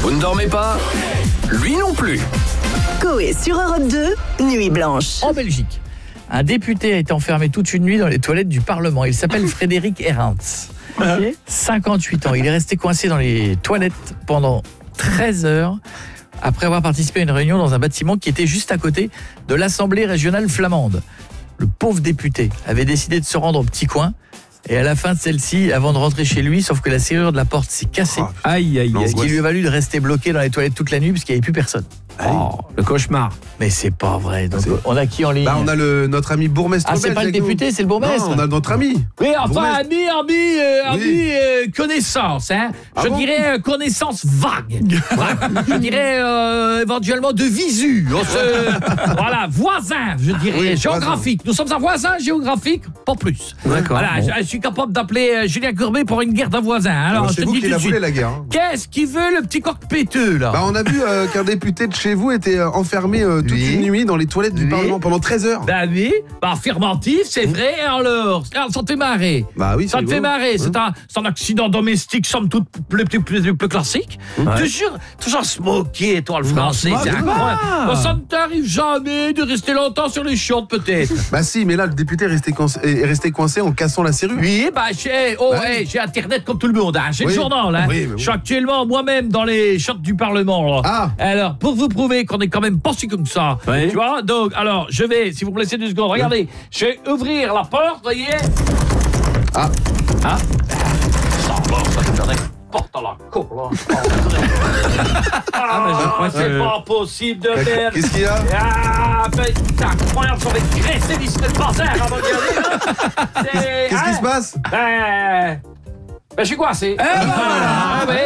Vous ne dormez pas? Lui non plus. Coé sur Europe 2, Nuit Blanche. En Belgique, un député a été enfermé toute une nuit dans les toilettes du Parlement. Il s'appelle Frédéric Herrens. 58 ans. Il est resté coincé dans les toilettes pendant 13 heures après avoir participé à une réunion dans un bâtiment qui était juste à côté de l'Assemblée régionale flamande. Le pauvre député avait décidé de se rendre au petit coin et à la fin de celle-ci, avant de rentrer chez lui, sauf que la serrure de la porte s'est cassée. Aïe, aïe, aïe. Ce qui lui a valu de rester bloqué dans les toilettes toute la nuit parce qu'il n'y avait plus personne. Oh, le cauchemar. Mais c'est pas vrai. Donc, on a qui en ligne? On a notre ami bourgmestre. Ah, c'est pas le député, c'est le bourgmestre. Non, on a notre ami. Oui, enfin, ami, connaissance, hein. Je dirais connaissance vague. Je dirais éventuellement de visu. Voilà, voisin, je dirais, géographique. Nous sommes un voisin géographique, pas plus. D'accord. Voilà, je suis capable d'appeler Julien Courbet pour une guerre d'un voisin. Alors, c'est vous qui la voulez, la guerre. Hein. Qu'est-ce qu'il veut, le petit coq péteux, là? On a vu qu'un député de chez vous était enfermé toute une nuit dans les toilettes du Parlement pendant 13 heures. Bah oui, affirmatif, c'est vrai, alors. Ça te fait marrer. Bah oui, ça te fait marrer. C'est un accident domestique, somme toute plus classique. Toujours se moquer, toi, le français. C'est incroyable. Ça ne t'arrive jamais de rester longtemps sur les chiottes, peut-être. Bah si, mais là, le député est resté coincé en cassant la serrure. Oui, j'ai Internet comme tout le monde. J'ai le journal. Hein. Oui, je suis actuellement moi-même dans les chiottes du Parlement. Là. Ah. Alors, pour vous prouver qu'on est quand même pas si comme ça, tu vois, donc, alors, je vais, si vous me laissez 2 secondes, regardez, je vais ouvrir la porte, voyez. Ça va, ça te fait porte à la cour, là. Je crois que c'est pas possible de faire. Qu'est-ce qu'il y a? C'est incroyable, ça va être graissé d'ici le bazar avant de regarder, là. Qu'est-ce qui se passe? Je suis coincé. Voilà.